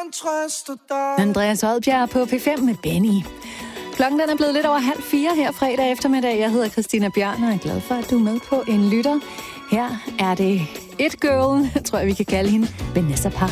trøster dig. Andreas Odbjerg på P5 med Benny. Klokken den er blevet lidt over 3:30 her fredag eftermiddag. Jeg hedder Christina Bjørn, og er glad for, at du er med på en lytter. Her er det It Girl, tror jeg vi kan kalde hende, Vanessa Paradis.